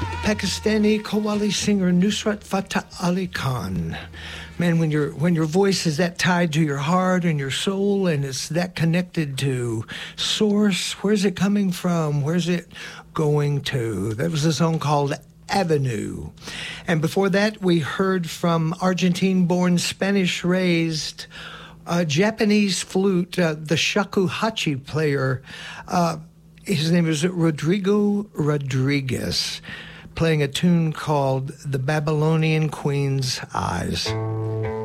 Pakistani Qawwali singer Nusrat Fateh Ali Khan. Man, when your voice is that tied to your heart and your soul, and it's that connected to source, where's it coming from? Where's it going to? That was a song called Avenue. And before that, we heard from Argentine-born, Spanish-raised, Japanese flute, the shakuhachi player. His name is Rodrigo Rodriguez, playing a tune called The Babylonian Queen's Eyes.